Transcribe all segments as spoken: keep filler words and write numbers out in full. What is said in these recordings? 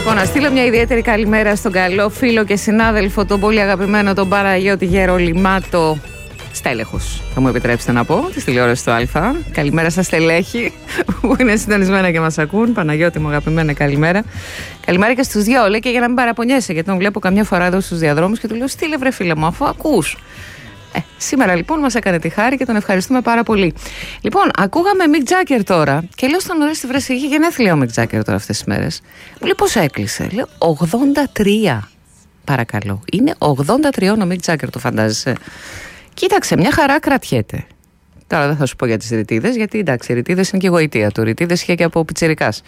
Λοιπόν, να στείλω μια ιδιαίτερη καλημέρα στον καλό φίλο και συνάδελφο, τον πολύ αγαπημένο τον Παναγιώτη Γερολιμάτο, στέλεχος, θα μου επιτρέψετε να πω, της τηλεόρασης του Α. Καλημέρα στα στελέχη που είναι συντονισμένα και μας ακούν. Παναγιώτη μου, αγαπημένα, καλημέρα. Καλημέρα και στους δυο, λέει, και για να μην παραπονιέσαι, γιατί τον βλέπω καμιά φορά εδώ στους διαδρόμους και του λέω: στείλε βρε φίλε μου, αφού ακούς. Ε, σήμερα λοιπόν μας έκανε τη χάρη και τον ευχαριστούμε πάρα πολύ. Λοιπόν, ακούγαμε Μικ Τζάκερ τώρα και λέω στον Ορέστη, βρε, είχε γενέθλια ο Μικ Τζάκερ τώρα αυτές τις μέρες. Μου λέει πώς έκλεισε. Λέω ογδόντα τρία. Παρακαλώ. Είναι ογδόντα τρία ο Μικ Τζάκερ, το φαντάζεσαι. Κοίταξε, μια χαρά κρατιέται. Τώρα δεν θα σου πω για τις ρητίδες, γιατί εντάξει, οι ρητίδες είναι και γοητεία του. Ρητίδες είχε και από πιτσιρικάς.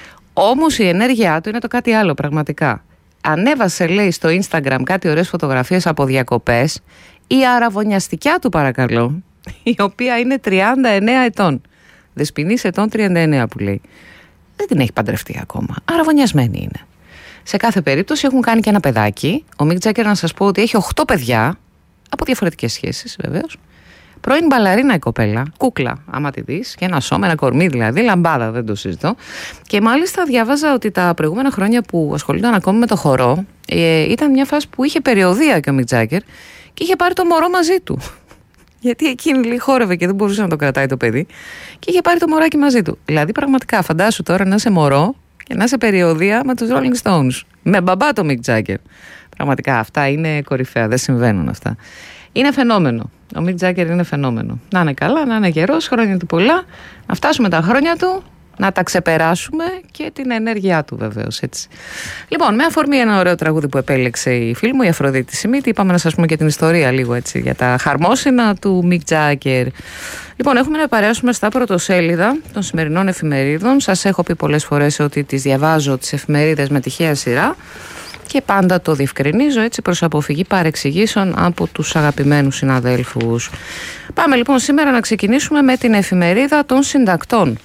Όμως η ενέργειά του είναι το κάτι άλλο, πραγματικά. Ανέβασε, λέει, στο Instagram κάτι ωραίες φωτογραφίες από διακοπές. Η αραβωνιαστικιά του, παρακαλώ, η οποία είναι τριάντα εννέα ετών. Δεσποινής ετών τριάντα εννέα που λέει. Δεν την έχει παντρευτεί ακόμα. Αραβωνιασμένη είναι. Σε κάθε περίπτωση έχουν κάνει και ένα παιδάκι. Ο Μικ Τζάκερ, να σας πω ότι έχει οκτώ παιδιά. Από διαφορετικές σχέσεις, βεβαίως. Πρώην μπαλαρίνα η κοπέλα, κούκλα, άμα τη δεις, και ένα σώμα, ένα κορμί δηλαδή, λαμπάδα, δεν το συζητώ. Και μάλιστα διάβαζα ότι τα προηγούμενα χρόνια που ασχολούνταν ακόμη με το χορό, ε, ήταν μια φάση που είχε περιοδεία και ο Μικ Τζάκερ και είχε πάρει το μωρό μαζί του. Γιατί εκείνη λέει, χόρευε και δεν μπορούσε να το κρατάει το παιδί, και είχε πάρει το μωράκι μαζί του. Δηλαδή, πραγματικά, φαντάσου τώρα να είσαι μωρό και να είσαι περιοδεία με τους Rolling Stones. Με μπαμπά το Μικ Τζάκερ. Πραγματικά αυτά είναι κορυφαία, δεν συμβαίνουν αυτά. Είναι φαινόμενο. Ο Μικ Τζάκερ είναι φαινόμενο. Να είναι καλά, να είναι γερός, χρόνια του πολλά, να φτάσουμε τα χρόνια του, να τα ξεπεράσουμε και την ενέργειά του, βεβαίως, έτσι. Λοιπόν, με αφορμή ένα ωραίο τραγούδι που επέλεξε η φίλη μου, η Αφροδίτη Σιμίτη, είπαμε να σας πούμε και την ιστορία λίγο, έτσι, για τα χαρμόσυνα του Μικ Τζάκερ. Λοιπόν, έχουμε να παρέασουμε στα πρωτοσέλιδα των σημερινών εφημερίδων. Σας έχω πει πολλές φορές ότι τις διαβάζω τις εφημερίδες με τυχαία σειρά. Και πάντα το διευκρινίζω, έτσι, προς αποφυγή παρεξηγήσεων από τους αγαπημένους συναδέλφους. Πάμε λοιπόν σήμερα να ξεκινήσουμε με την εφημερίδα των συντακτών.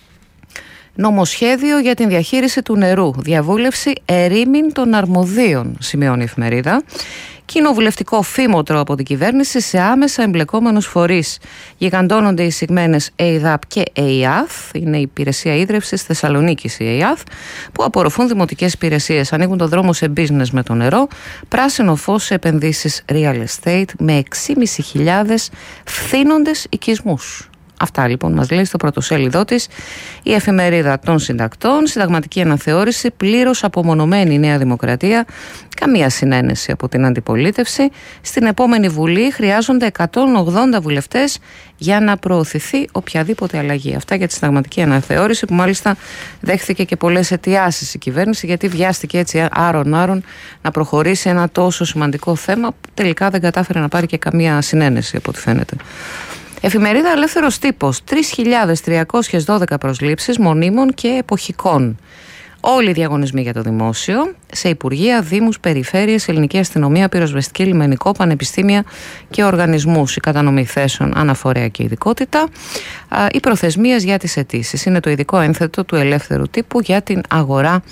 Νομοσχέδιο για την διαχείριση του νερού. Διαβούλευση ερήμην των αρμοδίων, σημειώνει η εφημερίδα. Κοινοβουλευτικό φήμοτρο από την κυβέρνηση σε άμεσα εμπλεκόμενους φορείς. Γιγαντώνονται οι εισηγμένες ΕΙΔΑΠ και ΕΙΑΘ, είναι η υπηρεσία ίδρυυσης Θεσσαλονίκης η ΕΙΑΘ, που απορροφούν δημοτικές υπηρεσίες. Ανοίγουν το δρόμο σε business με το νερό. Πράσινο φως σε επενδύσεις real estate με έξι χιλιάδες πεντακόσιους φθήνοντες οικισμούς. Αυτά λοιπόν μας λέει στο πρωτοσέλιδό της η εφημερίδα των συντακτών. Συνταγματική αναθεώρηση, πλήρως απομονωμένη η Νέα Δημοκρατία, καμία συνένεση από την αντιπολίτευση. Στην επόμενη Βουλή χρειάζονται εκατόν ογδόντα βουλευτές για να προωθηθεί οποιαδήποτε αλλαγή. Αυτά για τη συνταγματική αναθεώρηση, που μάλιστα δέχθηκε και πολλές αιτιάσεις η κυβέρνηση, γιατί βιάστηκε έτσι άρον-άρον να προχωρήσει ένα τόσο σημαντικό θέμα που τελικά δεν κατάφερε να πάρει και καμία συνένεση από ό,τι φαίνεται. Εφημερίδα Ελεύθερος Τύπος, τρεις χιλιάδες τριακόσιες δώδεκα προσλήψεις μονίμων και εποχικών. Όλοι οι διαγωνισμοί για το δημόσιο, σε υπουργεία, δήμους, περιφέρειες, ελληνική αστυνομία, πυροσβεστική, λιμενικό, πανεπιστήμια και οργανισμούς. Η κατανομή θέσεων, αναφορέα και ειδικότητα. Οι προθεσμίες για τις αιτήσεις. Είναι το ειδικό ένθετο του Ελεύθερου Τύπου για την αγορά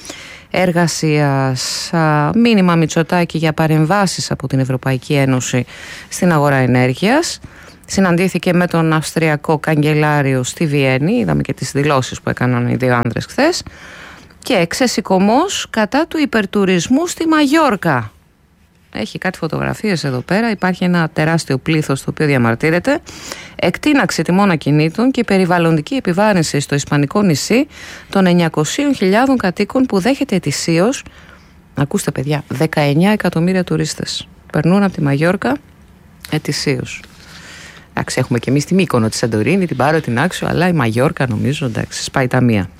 εργασίας. Μήνυμα Μητσοτάκη για παρεμβάσεις από την Ευρωπαϊκή Ένωση στην αγορά ενέργειας. Συναντήθηκε με τον Αυστριακό Καγκελάριο στη Βιέννη. Είδαμε και τις δηλώσεις που έκαναν οι δύο άντρες χθες. Και ξεσηκωμός κατά του υπερτουρισμού στη Μαγιόρκα. Έχει κάτι φωτογραφίες εδώ πέρα. Υπάρχει ένα τεράστιο πλήθος το οποίο διαμαρτύρεται. Εκτείναξη τιμών ακινήτων και περιβαλλοντική επιβάρυνση στο ισπανικό νησί των εννιακόσιες χιλιάδες κατοίκων που δέχεται ετησίως, ακούστε παιδιά, δεκαεννέα εκατομμύρια τουρίστες. Περνούν από τη Μαγιόρκα ετησίως. Εντάξει, έχουμε και εμείς τη Μύκονο, τη Σαντορίνη, την Πάρο, την Άξιο, αλλά η Μαγιόρκα νομίζω, εντάξει, σπάει τα μία.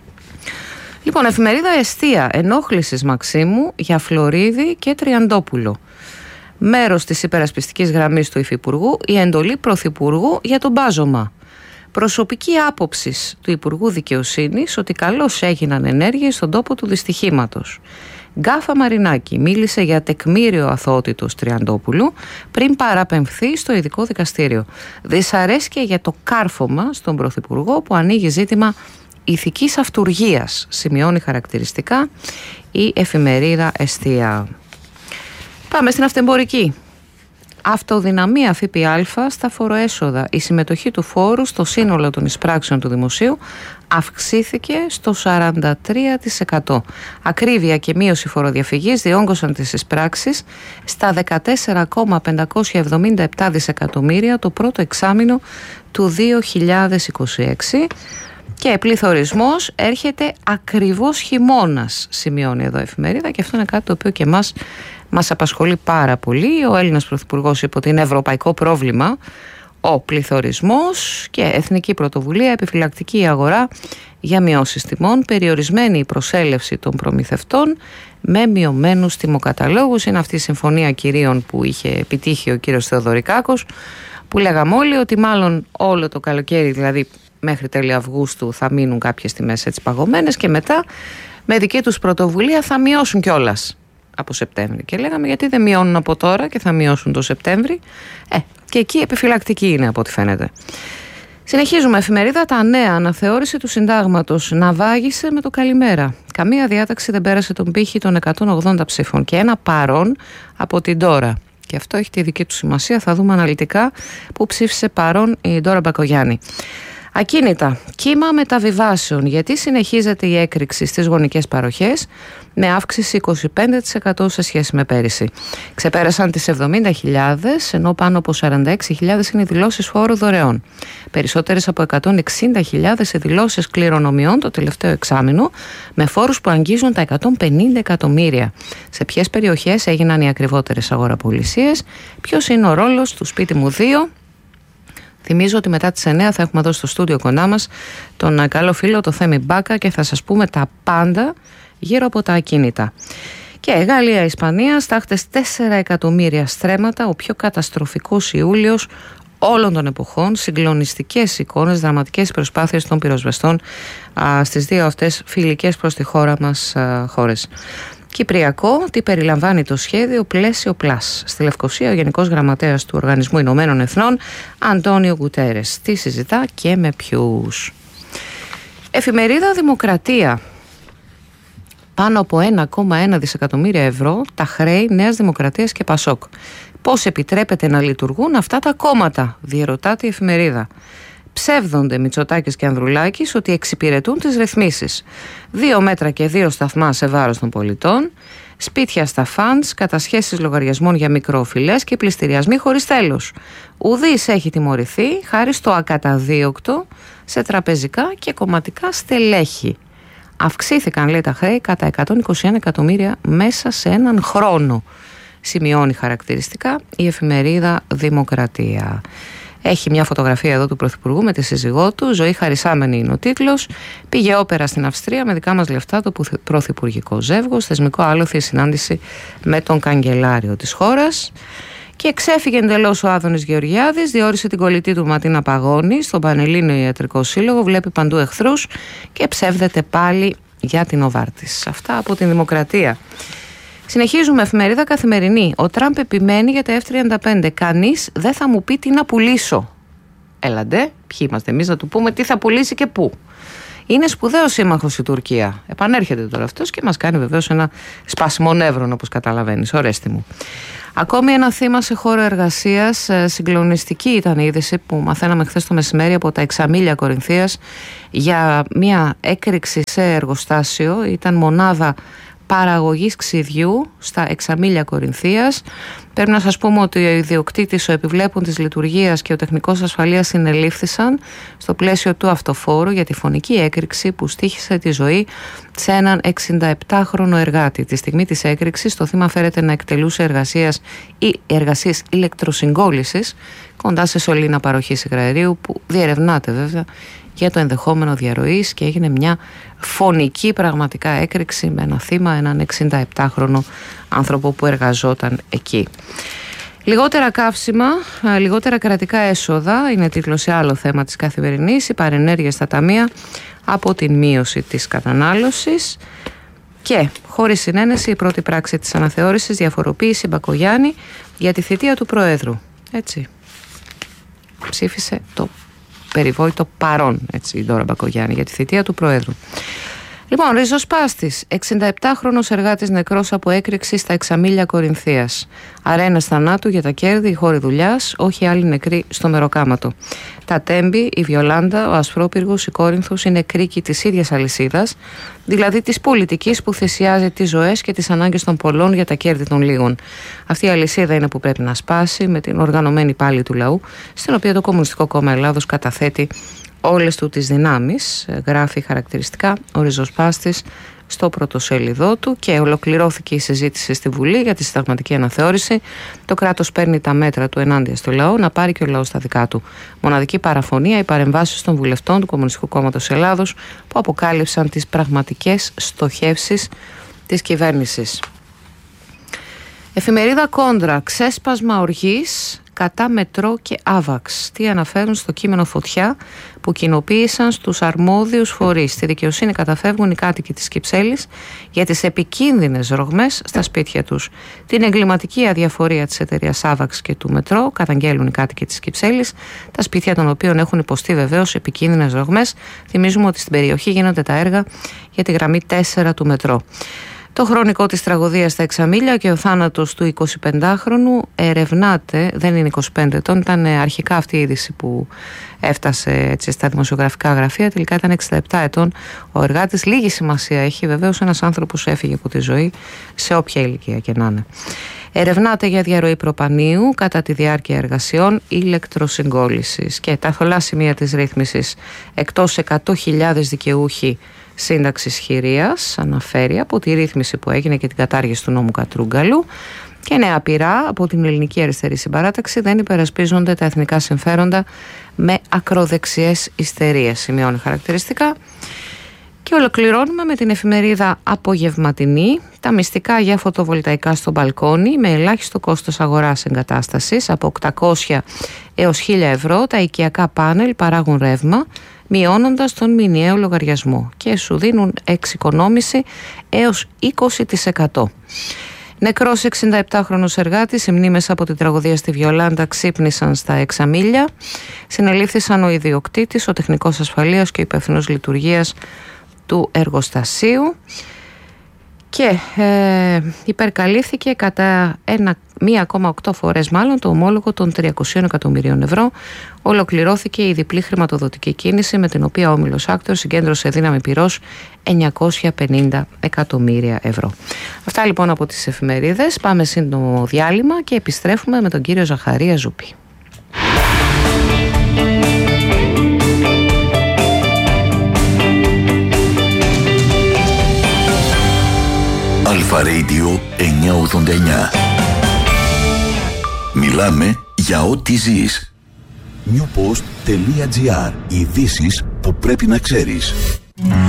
Λοιπόν, εφημερίδα Εστία, ενόχλησης Μαξίμου για Φλωρίδη και Τριαντόπουλο. Μέρος της υπερασπιστικής γραμμής του Υφυπουργού, η εντολή Πρωθυπουργού για τον μπάζωμα. Προσωπική άποψη του Υπουργού Δικαιοσύνης ότι καλώς έγιναν ενέργειες στον τόπο του δυστυχήματος. Γκάφα Μαρινάκη μίλησε για τεκμήριο αθωότητος Τριαντόπουλου πριν παραπεμφθεί στο ειδικό δικαστήριο. Δυσαρέσκεια για το κάρφωμα στον Πρωθυπουργό που ανοίγει ζήτημα ηθικής αυτουργίας, σημειώνει χαρακτηριστικά η εφημερίδα Εστία. Πάμε στην αυτεμπορική. Αυτοδυναμία ΦΠΑ στα φοροέσοδα. Η συμμετοχή του φόρου στο σύνολο των εισπράξεων του δημοσίου αυξήθηκε στο σαράντα τρία τοις εκατό. Ακρίβεια και μείωση φοροδιαφυγής διόγκωσαν τις εισπράξεις στα δεκατέσσερα κόμμα πεντακόσια εβδομήντα επτά δισεκατομμύρια το πρώτο εξάμηνο του δύο χιλιάδες είκοσι έξι. Και πληθωρισμός έρχεται ακριβώς χειμώνας, σημειώνει εδώ η εφημερίδα, και αυτό είναι κάτι το οποίο και εμάς μας απασχολεί πάρα πολύ. Ο Έλληνας Πρωθυπουργός είπε ότι είναι ευρωπαϊκό πρόβλημα ο πληθωρισμός και εθνική πρωτοβουλία, επιφυλακτική αγορά για μειώσεις τιμών, περιορισμένη η προσέλευση των προμηθευτών με μειωμένους τιμοκαταλόγους. Είναι αυτή η συμφωνία κυρίων που είχε επιτύχει ο κύριος Θεοδωρικάκος, που λέγαμε όλοι ότι μάλλον όλο το καλοκαίρι, δηλαδή μέχρι τέλη Αυγούστου, θα μείνουν κάποιες τιμές έτσι παγωμένες και μετά με δική τους πρωτοβουλία θα μειώσουν κιόλας από Σεπτέμβρη. Και λέγαμε γιατί δεν μειώνουν από τώρα και θα μειώσουν το Σεπτέμβρη. Ε, και εκεί επιφυλακτική είναι από ό,τι φαίνεται. Συνεχίζουμε εφημερίδα. Τα νέα, αναθεώρηση του συντάγματος ναυάγησε με το καλημέρα. Καμία διάταξη δεν πέρασε τον πύχη των εκατόν ογδόντα ψήφων και ένα παρόν από την Ντόρα. Και αυτό έχει τη δική του σημασία. Θα δούμε αναλυτικά που ψήφισε παρόν η Ντόρα Μπακογιάννη. Ακίνητα. Κύμα μεταβιβάσεων. Γιατί συνεχίζεται η έκρηξη στις γονικές παροχές με αύξηση είκοσι πέντε τοις εκατό σε σχέση με πέρυσι. Ξεπέρασαν τις εβδομήντα χιλιάδες, ενώ πάνω από σαράντα έξι χιλιάδες είναι οι δηλώσεις φόρου δωρεών. Περισσότερες από εκατόν εξήντα χιλιάδες σε δηλώσεις κληρονομιών το τελευταίο εξάμηνο, με φόρους που αγγίζουν τα εκατόν πενήντα εκατομμύρια. Σε ποιες περιοχές έγιναν οι ακριβότερες αγοραπολισίες, ποιος είναι ο ρόλος του Σπίτι μου δύο. Θυμίζω ότι μετά τις εννιά θα έχουμε εδώ στο στούντιο κοντά μας τον καλό φίλο, το Θέμη Μπάκα, και θα σας πούμε τα πάντα γύρω από τα ακίνητα. Και Γαλλία, Ισπανία, στάχτες τέσσερα εκατομμύρια στρέμματα, ο πιο καταστροφικός Ιούλιος όλων των εποχών, συγκλονιστικές εικόνες, δραματικές προσπάθειες των πυροσβεστών α, στις δύο αυτές φιλικές προς τη χώρα μας α, χώρες. Κυπριακό, τι περιλαμβάνει το σχέδιο Πλαίσιο Πλάς. Στη Λευκοσία, ο Γενικός Γραμματέας του Οργανισμού Ηνωμένων Εθνών, Αντώνιο Γκουτέρες. Τι συζητά και με ποιους. Εφημερίδα Δημοκρατία. Πάνω από ένα κόμμα ένα δισεκατομμύρια ευρώ τα χρέη Νέας Δημοκρατίας και Πασόκ. Πώς επιτρέπεται να λειτουργούν αυτά τα κόμματα, διερωτάται η εφημερίδα. Ψεύδονται Μητσοτάκης και Ανδρουλάκης ότι εξυπηρετούν τις ρυθμίσεις. Δύο μέτρα και δύο σταθμά σε βάρος των πολιτών, σπίτια στα φαντς, κατασχέσεις λογαριασμών για μικροοφιλές και πληστηριασμοί χωρίς τέλος. Ουδής έχει τιμωρηθεί χάρη στο ακαταδίωκτο σε τραπεζικά και κομματικά στελέχη. Αυξήθηκαν, λέει, τα χρέη κατά εκατόν είκοσι ένα εκατομμύρια μέσα σε έναν χρόνο. Σημειώνει χαρακτηριστικά η εφημερίδα Δημοκρατία. Έχει μια φωτογραφία εδώ του Πρωθυπουργού με τη σύζυγό του. Ζωή χαρισάμενη είναι ο τίτλος. Πήγε όπερα στην Αυστρία με δικά μας λεφτά το πρωθυπουργικό ζεύγος. Θεσμικό άλοθη η συνάντηση με τον καγκελάριο της χώρας. Και ξέφυγε εντελώς ο Άδωνης Γεωργιάδης. Διόρισε την κολλητή του Ματίνα Παγώνη στον Πανελλήνιο Ιατρικό Σύλλογο. Βλέπει παντού εχθρούς και ψεύδεται πάλι για την Οβάρτης. Αυτά από την Δημοκρατία. Συνεχίζουμε, εφημερίδα Καθημερινή. Ο Τραμπ επιμένει για τα εφ τριάντα πέντε. Κανείς δεν θα μου πει τι να πουλήσω. Έλαντε, ποιοι είμαστε εμείς να του πούμε τι θα πουλήσει και πού. Είναι σπουδαίος σύμμαχος η Τουρκία. Επανέρχεται τώρα αυτός και μας κάνει βεβαίως ένα σπάσιμο νεύρων, όπως καταλαβαίνεις. Ορέστη μου. Ακόμη ένα θύμα σε χώρο εργασίας. Συγκλονιστική ήταν η είδηση που μαθαίναμε χθες το μεσημέρι από τα Εξαμήλια Κορινθίας για μια έκρηξη σε εργοστάσιο. Ήταν μονάδα παραγωγής ξυδιού στα Εξαμήλια Κορινθίας. Πρέπει να σας πούμε ότι ο ιδιοκτήτης, ο επιβλέπων της λειτουργίας και ο τεχνικός ασφαλείας συνελήφθησαν στο πλαίσιο του αυτοφόρου για τη φωνική έκρηξη που στοίχησε τη ζωή σε έναν εξηνταεπτάχρονο εργάτη. Τη στιγμή της έκρηξης το θύμα φέρεται να εκτελούσε εργασίες ή εργασίες ηλεκτροσυγκόλλησης κοντά σε σωλήνα παροχής υγραερίου που διερευνάται βέβαια για το ενδεχόμενο διαρροής, και έγινε μια φωνική πραγματικά έκρηξη με ένα θύμα, έναν εξηνταεπτάχρονο άνθρωπο που εργαζόταν εκεί. Λιγότερα καύσιμα, λιγότερα κρατικά έσοδα είναι τίτλος σε άλλο θέμα της Καθημερινής. Οι παρενέργειες στα ταμεία από την μείωση της κατανάλωσης. Και χωρίς συνένεση η πρώτη πράξη της αναθεώρησης, διαφοροποίηση Μπακογιάννη για τη θητεία του Προέδρου. Έτσι ψήφισε το περιβόητο παρόν, έτσι, η Ντόρα Μπακογιάννη για τη θητεία του Προέδρου. Λοιπόν, ριζοσπάστης, εξήντα επτάχρονος εργάτης νεκρός από έκρηξη στα Εξαμήλια Κορινθίας. Αρένας θανάτου για τα κέρδη, η χώρη δουλειάς, όχι άλλοι νεκροί στο Μεροκάματο. Τα Τέμπη, η Βιολάντα, ο Ασπρόπυργος, η Κόρινθος είναι κρίκοι της ίδιας αλυσίδας, δηλαδή της πολιτικής που θυσιάζει τις ζωές και τις ανάγκες των πολλών για τα κέρδη των λίγων. Αυτή η αλυσίδα είναι που πρέπει να σπάσει με την οργανωμένη πάλη του λαού, στην οποία το Κομμουνιστικό Κόμμα Ελλάδος καταθέτει όλες του τις δυνάμεις, γράφει χαρακτηριστικά ο ριζοσπάστης στο πρωτοσέλιδό του, και ολοκληρώθηκε η συζήτηση στη Βουλή για τη συνταγματική αναθεώρηση. Το κράτος παίρνει τα μέτρα του ενάντια στο λαό, να πάρει και ο λαός τα δικά του. Μοναδική παραφωνία οι παρεμβάσεις των βουλευτών του Κομμουνιστικού Κόμματος Ελλάδος, που αποκάλυψαν τις πραγματικές στοχεύσεις της κυβέρνησης. Εφημερίδα Κόντρα, ξέσπασμα οργής κατά μετρό και άβαξ. Τι αναφέρουν στο κείμενο Φωτιά που κοινοποίησαν στους αρμόδιους φορείς. Στη δικαιοσύνη καταφεύγουν οι κάτοικοι της Κυψέλης για τις επικίνδυνες ρογμές στα σπίτια τους. Την εγκληματική αδιαφορία της εταιρείας άβαξ και του μετρό καταγγέλουν οι κάτοικοι της Κυψέλης, τα σπίτια των οποίων έχουν υποστεί βεβαίως επικίνδυνες ρογμές. Θυμίζουμε ότι στην περιοχή γίνονται τα έργα για τη γραμμή τέσσερα του μετρό. Το χρονικό της τραγωδίας στα Εξαμήλια και ο θάνατος του εικοσιπεντάχρονου ερευνάται, δεν είναι είκοσι πέντε ετών, ήταν αρχικά αυτή η είδηση που έφτασε έτσι στα δημοσιογραφικά γραφεία, τελικά ήταν εξήντα επτά ετών ο εργάτης. Λίγη σημασία έχει βεβαίως ένας άνθρωπος έφυγε από τη ζωή σε όποια ηλικία και να είναι. Ερευνάται για διαρροή προπανίου κατά τη διάρκεια εργασιών ηλεκτροσυγκόλλησης, και τα θολά σημεία της ρύθμισης εκτός εκατό χιλιάδες δικαιούχοι σύνταξης χειρίας, αναφέρει, από τη ρύθμιση που έγινε και την κατάργηση του νόμου Κατρούγκαλου, και νέα πειρά από την Ελληνική Αριστερή Συμπαράταξη δεν υπερασπίζονται τα εθνικά συμφέροντα με ακροδεξιές ιστερίες, σημειώνει χαρακτηριστικά. Και ολοκληρώνουμε με την εφημερίδα Απογευματινή. Τα μυστικά για φωτοβολταϊκά στο μπαλκόνι με ελάχιστο κόστος αγοράς εγκατάστασης από οκτακόσια έως χίλια ευρώ. Τα οικιακά πάνελ παράγουν ρεύμα μειώνοντας τον μηνιαίο λογαριασμό και σου δίνουν εξοικονόμηση έως είκοσι τοις εκατό. Νεκρός εξήντα επτάχρονος εργάτης, οι μνήμες από την τραγωδία στη Βιολάντα ξύπνησαν στα Εξαμήλια. Συνελήφθησαν ο ιδιοκτήτης, ο τεχνικός ασφαλείας και ο υπεύθυνος λειτουργίας του εργοστασίου, και ε, υπερκαλύφθηκε κατά μία κόμμα οκτώ φορές μάλλον το ομόλογο των τριακοσίων εκατομμυρίων ευρώ. Ολοκληρώθηκε η διπλή χρηματοδοτική κίνηση με την οποία ο Όμιλος Άκτορ συγκέντρωσε δύναμη πυρός εννιακόσια πενήντα εκατομμύρια ευρώ. Αυτά λοιπόν από τις εφημερίδες. Πάμε σύντομο διάλειμμα και επιστρέφουμε με τον κύριο Ζαχαρία Ζούπη. Αλφα Radio εννιακόσια ογδόντα εννιά. Μιλάμε για ό,τι ζεις. newpost.gr. Ειδήσεις που πρέπει να ξέρεις.